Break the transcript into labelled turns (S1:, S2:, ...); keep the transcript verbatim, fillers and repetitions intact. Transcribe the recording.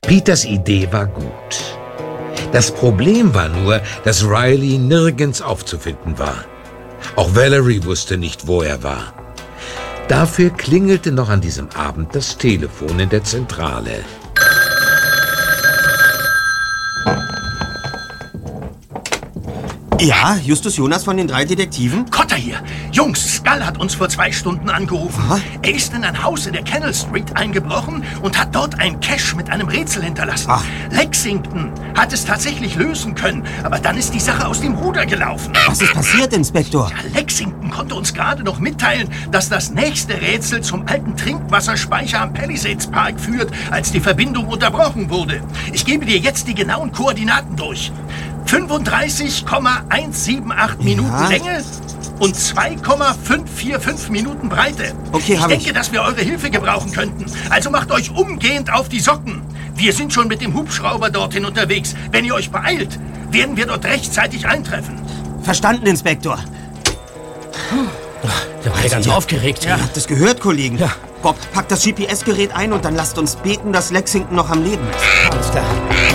S1: Peters Idee war gut. Das Problem war nur, dass Riley nirgends aufzufinden war. Auch Valerie wusste nicht, wo er war. Dafür klingelte noch an diesem Abend das Telefon in der Zentrale.
S2: Ja, Justus Jonas von den drei Detektiven?
S3: Cotter hier. Jungs, Skull hat uns vor zwei Stunden angerufen.
S2: Aha.
S3: Er ist in ein Haus in der Kennel Street eingebrochen und hat dort ein Cache mit einem Rätsel hinterlassen.
S2: Ach.
S3: Lexington hat es tatsächlich lösen können, aber dann ist die Sache aus dem Ruder gelaufen.
S2: Was ist passiert, Inspektor?
S3: Ja, Lexington konnte uns gerade noch mitteilen, dass das nächste Rätsel zum alten Trinkwasserspeicher am Palisades Park führt, als die Verbindung unterbrochen wurde. Ich gebe dir jetzt die genauen Koordinaten durch. fünfunddreißig Komma hundertachtzig Minuten
S2: Ja.
S3: Länge und zwei Komma fünfhundertfünfundvierzig Minuten Breite.
S2: Okay,
S3: ich
S2: hab
S3: denke,
S2: ich.
S3: dass wir eure Hilfe gebrauchen könnten. Also macht euch umgehend auf die Socken. Wir sind schon mit dem Hubschrauber dorthin unterwegs. Wenn ihr euch beeilt, werden wir dort rechtzeitig eintreffen.
S2: Verstanden, Inspektor.
S4: Der war ja ganz
S2: ihr-
S4: aufgeregt.
S2: Ihr habt es gehört, Kollegen.
S4: Ja.
S2: Bob, packt das G P S-Gerät ein und dann lasst uns beten, dass Lexington noch am Leben ist.
S4: Alles klar.